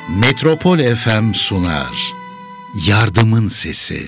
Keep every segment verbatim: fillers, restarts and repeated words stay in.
Metropol F M sunar. Yardımın Sesi.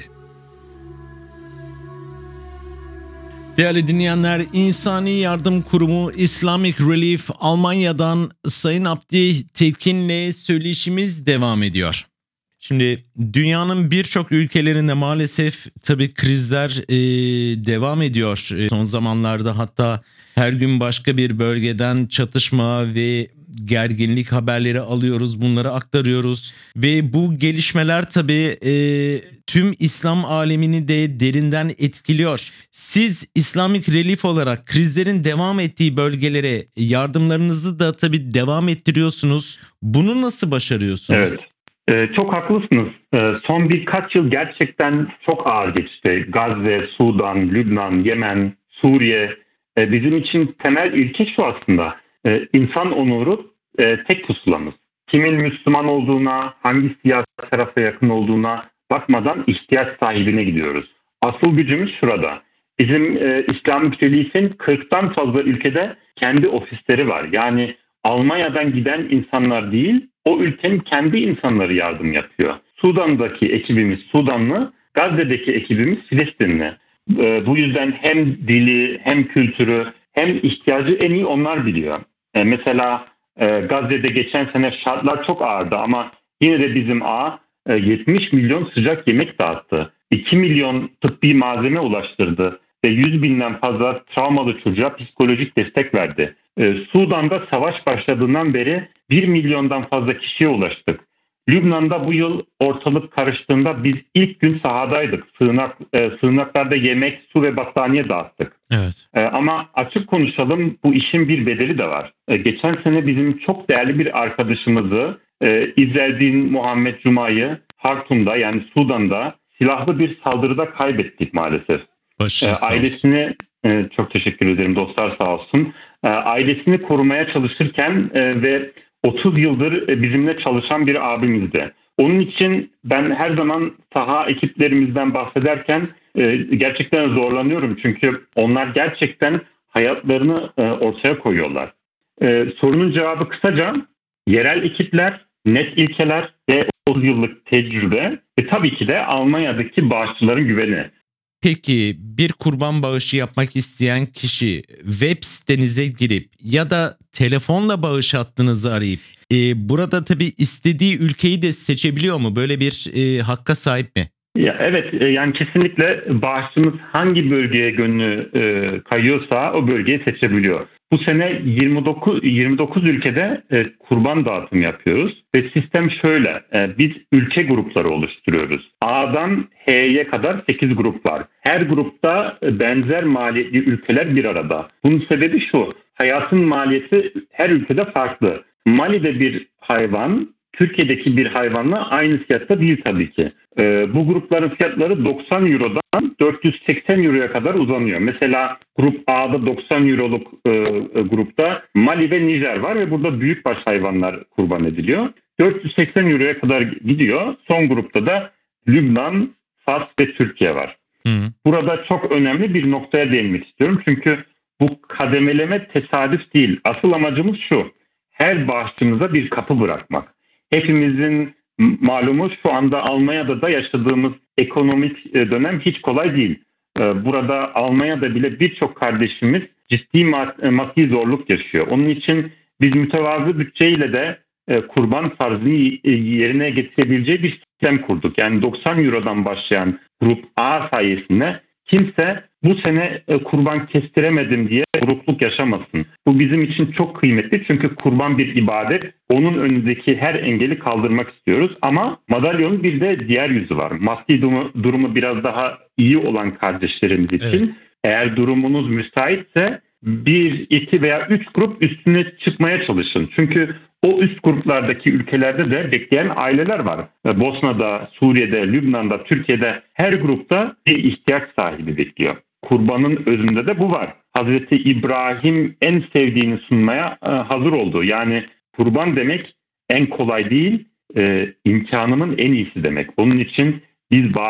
Değerli dinleyenler, İnsani Yardım Kurumu Islamic Relief Almanya'dan Sayın Abdi Tekin'le söyleşimiz devam ediyor. Şimdi dünyanın birçok ülkelerinde maalesef tabii krizler e, devam ediyor. E, son zamanlarda hatta her gün başka bir bölgeden çatışma ve gerginlik haberleri alıyoruz, bunları aktarıyoruz. Ve bu gelişmeler tabii e, tüm İslam alemini de derinden etkiliyor. Siz Islamic Relief olarak krizlerin devam ettiği bölgelere yardımlarınızı da tabii devam ettiriyorsunuz. Bunu nasıl başarıyorsunuz? Evet. Ee, çok haklısınız. Ee, son birkaç yıl gerçekten çok ağır geçti. Gazze, Sudan, Lübnan, Yemen, Suriye. Ee, bizim için temel ilke şu aslında. Ee, insan onuru e, tek pusulamız. Kimin Müslüman olduğuna, hangi siyasi tarafa yakın olduğuna bakmadan ihtiyaç sahibine gidiyoruz. Asıl gücümüz şurada. Bizim e, Islamic Relief'in kırktan fazla ülkede kendi ofisleri var. Yani Almanya'dan giden insanlar değil, o ülkenin kendi insanları yardım yapıyor. Sudan'daki ekibimiz Sudanlı, Gazze'deki ekibimiz Filistinli. E, bu yüzden hem dili, hem kültürü, hem ihtiyacı en iyi onlar biliyor. E, mesela e, Gazze'de geçen sene şartlar çok ağırdı ama yine de bizim ağ e, yetmiş milyon sıcak yemek dağıttı. iki milyon tıbbi malzeme ulaştırdı ve yüz binden fazla travmalı çocuğa psikolojik destek verdi. Ee, Sudan'da savaş başladığından beri bir milyondan fazla kişiye ulaştık. Lübnan'da bu yıl ortalık karıştığında biz ilk gün sahadaydık. Sığınak, e, sığınaklarda yemek, su ve battaniye dağıttık. Evet. E, ama açık konuşalım, bu işin bir bedeli de var. E, geçen sene bizim çok değerli bir arkadaşımızı, e, İzzeldin Muhammed Cuma'yı Hartum'da, yani Sudan'da silahlı bir saldırıda kaybettik maalesef. E, ailesini e, çok teşekkür ederim, dostlar sağ olsun. E, ailesini korumaya çalışırken e, ve otuz yıldır e, bizimle çalışan bir abimizdi. Onun için ben her zaman saha ekiplerimizden bahsederken e, gerçekten zorlanıyorum. Çünkü onlar gerçekten hayatlarını e, ortaya koyuyorlar. E, sorunun cevabı kısaca yerel ekipler, net ilkeler ve otuz yıllık tecrübe ve tabii ki de Almanya'daki bağışçıların güveni. Peki bir kurban bağışı yapmak isteyen kişi web sitenize girip ya da telefonla bağış hattınızı arayıp e, burada tabii istediği ülkeyi de seçebiliyor mu? Böyle bir e, hakka sahip mi? Ya, evet, yani kesinlikle bağışçımız hangi bölgeye gönlü e, kayıyorsa o bölgeyi seçebiliyor. Bu sene yirmi dokuz, yirmi dokuz ülkede e, kurban dağıtım yapıyoruz ve sistem şöyle, e, biz ülke grupları oluşturuyoruz. A'dan H'ye kadar sekiz grup var. Her grupta benzer maliyetli ülkeler bir arada. Bunun sebebi şu, hayatın maliyeti her ülkede farklı. Mali'de bir hayvan Türkiye'deki bir hayvanla aynı fiyatta değil tabii ki. Ee, bu grupların fiyatları doksan Euro'dan dört yüz seksen Euro'ya kadar uzanıyor. Mesela grup A'da doksan Euro'luk e, e, grupta Mali ve Nijer var ve burada büyükbaş hayvanlar kurban ediliyor. dört yüz seksen Euro'ya kadar gidiyor. Son grupta da Lübnan, Fas ve Türkiye var. Hı. Burada çok önemli bir noktaya değinmek istiyorum. Çünkü bu kademeleme tesadüf değil. Asıl amacımız şu: her bağışçımıza bir kapı bırakmak. Hepimizin malumu şu anda Almanya'da da yaşadığımız ekonomik dönem hiç kolay değil. Burada Almanya'da bile birçok kardeşimiz ciddi maddi zorluk yaşıyor. Onun için biz mütevazı bütçeyle de kurban farzını yerine getirebileceği bir sistem kurduk. Yani doksan Euro'dan başlayan grup A sayesinde kimse bu sene kurban kestiremedim diye burukluk yaşamasın. Bu bizim için çok kıymetli çünkü kurban bir ibadet. Onun önündeki her engeli kaldırmak istiyoruz ama madalyonun bir de diğer yüzü var. Maddi durumu, durumu biraz daha iyi olan kardeşlerimiz için, evet, eğer durumunuz müsaitse bir, iki veya üç grup üstüne çıkmaya çalışın. Çünkü o üst gruplardaki ülkelerde de bekleyen aileler var. Bosna'da, Suriye'de, Lübnan'da, Türkiye'de her grupta bir ihtiyaç sahibi bekliyor. Kurbanın özünde de bu var. Hazreti İbrahim en sevdiğini sunmaya e, hazır oldu. Yani kurban demek en kolay değil, e, imkanımın en iyisi demek. Onun için biz